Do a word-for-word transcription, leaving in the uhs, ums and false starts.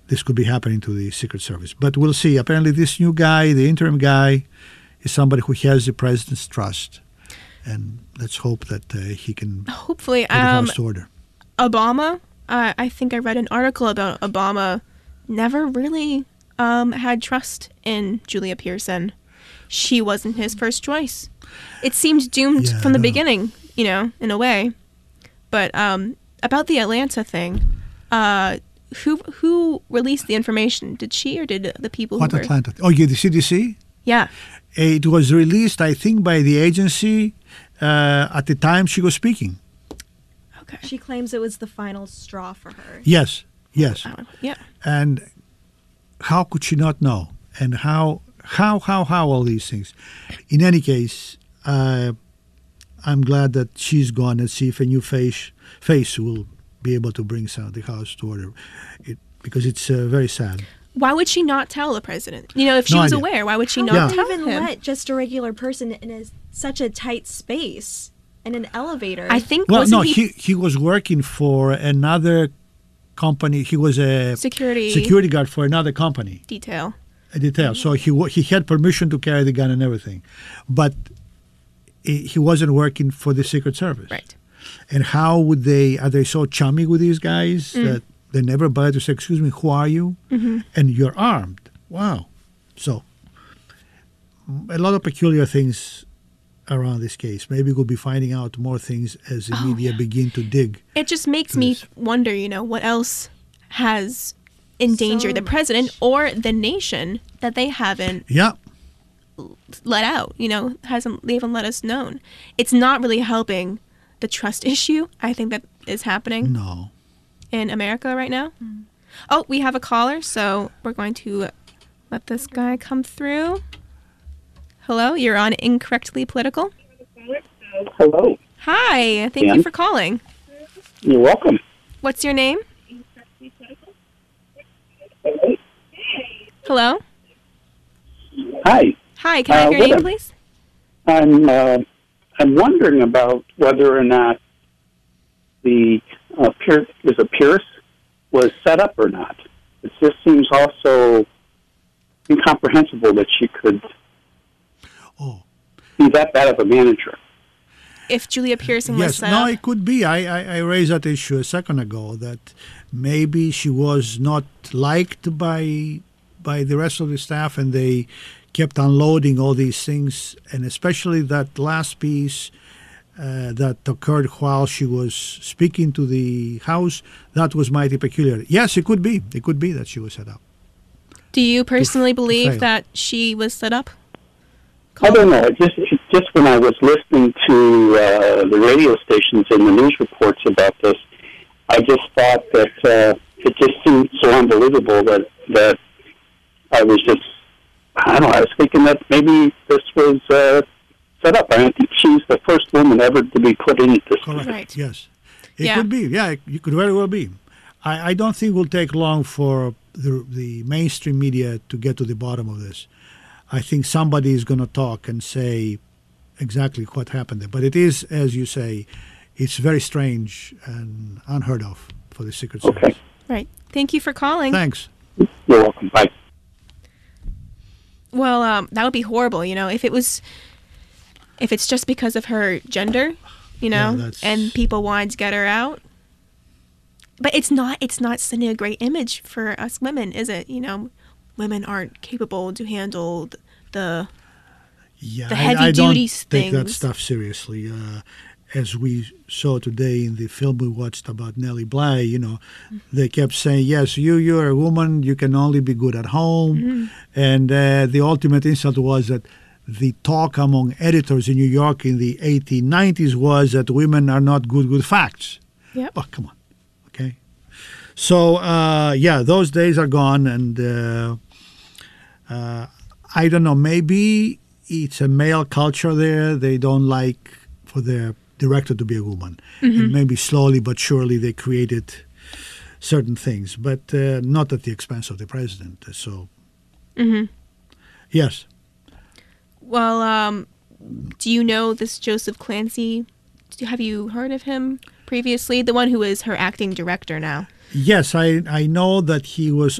this could be happening to the Secret Service. But we'll see. Apparently this new guy, the interim guy, is somebody who has the president's trust. And let's hope that uh, he can hopefully put the um, house to order. Obama, uh, I think I read an article about Obama never really um, had trust in Julia Pearson. She wasn't his first choice. It seemed doomed Yeah, from the no. beginning, you know, in a way. But um, about the Atlanta thing, uh, who who released the information? Did she or did the people What who were... Atlanta? Oh, yeah, the C D C? Yeah. It was released, I think, by the agency uh, at the time she was speaking. Okay. She claims it was the final straw for her. Yes, yes. Uh, yeah. And how could she not know? And how, how, how, how all these things? In any case, uh, I'm glad that she's gone. Let's see if a new face face will be able to bring some of the house to order. It, because it's uh, very sad. Why would she not tell the president? You know, if she No was idea. aware, why would she How not Yeah. would tell they even him? let just a regular person in a, such a tight space in an elevator? I think Well, wasn't no, he, he, he was working for another company. He was a security, security guard for another company. detail. A detail. So he wa- he had permission to carry the gun and everything, but he he wasn't working for the Secret Service. Right. And how would they? Are they so chummy with these guys that they never bother to say, "Excuse me, who are you?" Mm-hmm. And you're armed. Wow. So a lot of peculiar things around this case. Maybe we'll be finding out more things as the Oh, media yeah. begin to dig. It just makes me Yes. wonder, you know, what else has endangered So the president much. or the nation that they haven't Yeah. let out, you know, hasn't they haven't let us know. It's not really helping the trust issue, I think, that is happening No. in America right now. Oh, we have a caller, so we're going to let this guy come through. Hello, you're on Incorrectly Political. Hello. Hi, thank you Yeah. for calling. You're welcome. What's your name? Hello? Hi. Hi, can I Uh, have your what name, a- please? I'm uh, I'm wondering about whether or not the uh, Pier- is a Pierce was set up or not. It just seems also incomprehensible that she could Oh. be that bad of a manager. If Julia Pearson was Yes, set no, up. it could be. I, I, I raised that issue a second ago that maybe she was not liked by by the rest of the staff, and they kept unloading all these things, and especially that last piece uh, that occurred while she was speaking to the House. That was mighty peculiar. Yes, it could be. It could be that she was set up. Do you personally to believe fail. that she was set up? I don't know. It just it just when I was listening to uh, the radio stations and the news reports about this, I just thought that uh, it just seemed so unbelievable that that I was just I don't know. I was thinking that maybe this was uh, set up. I don't think she's the first woman ever to be put in this. Correct. Right. Yes. It Yeah. could be. Yeah, it, it could very well be. I, I don't think it will take long for the, the mainstream media to get to the bottom of this. I think somebody is going to talk and say exactly what happened there. But it is, as you say, it's very strange and unheard of for the Secret Service. Okay. Right. Thank you for calling. Thanks. You're welcome. Bye. Well, um, that would be horrible, you know, if it was, if it's just because of her gender, you know, Yeah, that's- and people wanted to get her out. But it's not, it's not sending a great image for us women, is it? You know, women aren't capable to handle th- the, Yeah, The I- heavy I, don't duty take that things. stuff seriously. Uh, as we saw today in the film we watched about Nellie Bly, you know, they kept saying, yes, you, you're a woman, you can only be good at home. Mm-hmm. And uh, the ultimate insult was that the talk among editors in New York in the eighteen nineties was that women are not good with facts. Yep. Oh, come on. Okay. So, uh, yeah, those days are gone. And uh, uh, I don't know, maybe it's a male culture there. They don't like for their director to be a woman. And maybe slowly but surely they created certain things, but uh, not at the expense of the president. So, Mm-hmm. yes. Well, um, do you know this Joseph Clancy? Do- Have you heard of him previously? The one who is her acting director now. Yes, I, I know that he was